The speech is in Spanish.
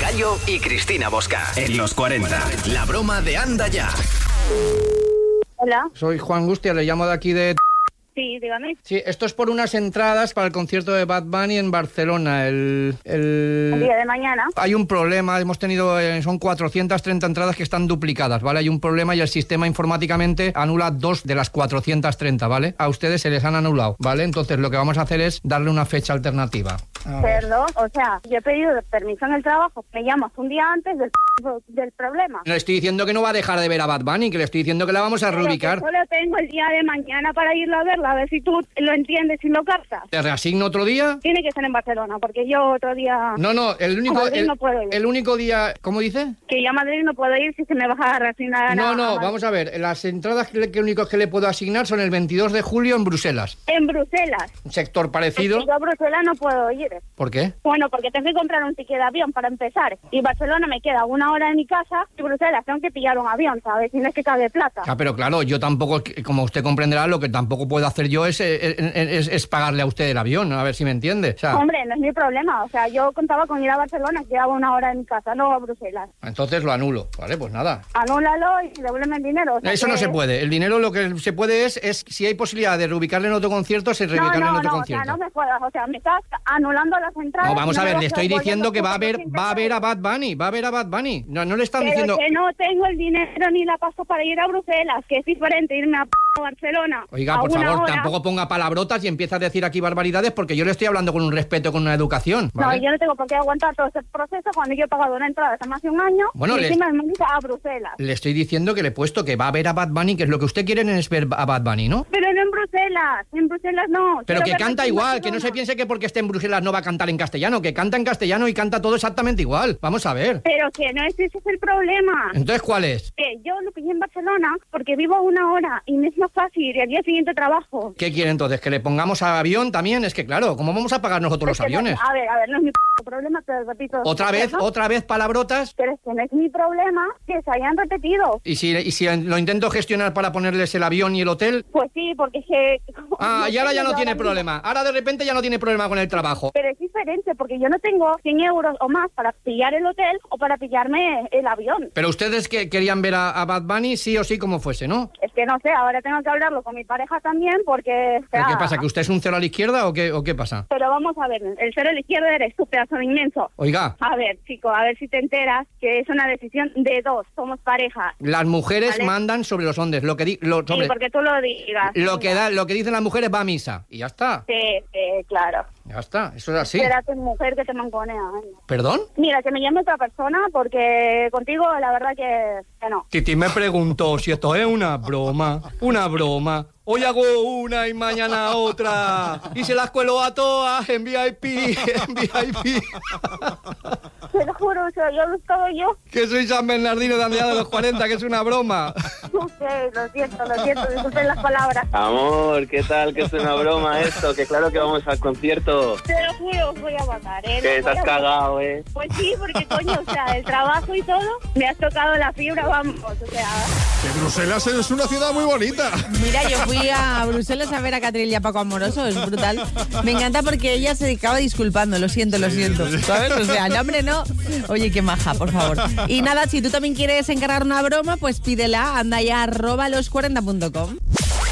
Gallo y Cristina Bosca. En los 40. La broma de Anda Ya. Hola. Soy Juan Gustia, le llamo de aquí de... Sí, dígame. Sí, esto es por unas entradas para el concierto de Bad Bunny en Barcelona. El día de mañana. Hay un problema, hemos tenido, son 430 entradas que están duplicadas, ¿vale? Hay un problema y el sistema informáticamente anula 2 de las 430, ¿vale? A ustedes se les han anulado, ¿vale? Entonces lo que vamos a hacer es darle una fecha alternativa. Perdón, o sea, yo he pedido permiso en el trabajo, me llamas un día antes del problema. Le estoy diciendo que no va a dejar de ver a Bad Bunny, que le estoy diciendo que la vamos a reubicar. Solo tengo el día de mañana para irlo a verla, a ver si tú lo entiendes y lo captas. ¿Te reasigno otro día? Tiene que ser en Barcelona, porque yo otro día... No, el único día... ¿Cómo dice? Que yo a Madrid no puedo ir si se me va a reasignar. No, vamos a ver, las entradas que únicos que le puedo asignar son el 22 de julio en Bruselas. ¿En Bruselas? Un sector parecido. Yo a Bruselas no puedo ir. ¿Por qué? Bueno, porque tengo que comprar un ticket de avión para empezar. Y Barcelona me queda 1 hora de mi casa y Bruselas tengo que pillar un avión, ¿sabes? Y no es que cabe plata. Ah, pero claro, yo tampoco, como usted comprenderá, lo que tampoco puedo hacer yo es pagarle a usted el avión, a ver si me entiende. O sea, hombre, no es mi problema. O sea, yo contaba con ir a Barcelona, que quedaba 1 hora de mi casa, no a Bruselas. Entonces lo anulo. Vale, pues nada. Anúlalo y devuélveme el dinero. O sea, eso no se puede. El dinero lo que se puede es si hay posibilidad de reubicarle en otro concierto, se reubicarle en otro concierto. O sea, no me puedas. O sea, me estás anulando las entradas. No, vamos a ver, le estoy diciendo que va a ver a Bad Bunny. No le están diciendo... que no tengo el dinero ni la paso para ir a Bruselas, que es diferente irme a Barcelona. Oiga, por favor, tampoco ponga palabrotas y empieza a decir aquí barbaridades porque yo le estoy hablando con un respeto, con una educación, ¿vale? No, yo no tengo por qué aguantar todo ese proceso cuando yo he pagado una entrada hace más de 1 año y encima me invita a Bruselas. Le estoy diciendo que le he puesto que va a ver a Bad Bunny, que es lo que usted quiere es ver a Bad Bunny, ¿no? Pero no en Bruselas no. Pero que canta igual, que no se piense que porque esté en Bruselas no va a cantar en castellano, que canta en castellano y canta todo exactamente igual. Vamos a ver. Pero que no ese es el problema. Entonces, ¿cuál es? Que yo lo pillé en Barcelona porque vivo a 1 hora y me es más fácil y al día siguiente trabajo. ¿Qué quiere entonces? ¿Que le pongamos a avión también? Es que claro, ¿cómo vamos a pagar nosotros los aviones? A ver, no es mi problema, te repito. ¿Otra vez palabrotas? Pero es que no es mi problema que se hayan repetido. ¿Y si lo intento gestionar para ponerles el avión y el hotel? Pues sí, porque es que... y ahora ya no tiene problema. Ahora de repente ya no tiene problema con el trabajo. Pero es diferente, porque yo no tengo 100 euros o más para pillar el hotel o para pillarme el avión. Pero ustedes que querían ver a Bad Bunny sí o sí como fuese, ¿no? Es que no sé, ahora tengo que hablarlo con mi pareja también porque... ¿Pero qué pasa? ¿Que usted es un cero a la izquierda o qué pasa? Pero vamos a ver, el cero a la izquierda eres tú, pedazo inmenso. Oiga. A ver, chico, a ver si te enteras que es una decisión de 2, somos pareja. Las mujeres mandan sobre los hombres, sí, porque tú lo digas. Lo que dicen las mujeres va a misa, y ya está. Sí, claro. Ya está, eso es así. Espérate, mujer, que te manconea. ¿Perdón? Mira, que me llame otra persona porque contigo la verdad que no. Titi me preguntó si esto es una broma. Hoy hago una y mañana otra. Y se las cuelo a todas en VIP. Te lo juro, o sea, yo lo estaba yo. Que soy San Bernardino de Andrea de los 40, que es una broma. Lo siento, disculpen las palabras. Amor, ¿qué tal? Que es una broma esto, que claro que vamos al concierto. Te lo juro, os voy a matar, Que te has cagado, Pues sí, porque coño, o sea, el trabajo y todo, me has tocado la fibra, vamos, o sea... Que Bruselas es una ciudad muy bonita. Mira, yo fui a Bruselas a ver a Catril y a Paco Amoroso, es brutal. Me encanta porque ella se acaba disculpando, lo siento, ¿sabes? O sea, el hombre no. Oye, qué maja, por favor. Y nada, si tú también quieres encargar una broma, pues pídela, anda ya @los40.com.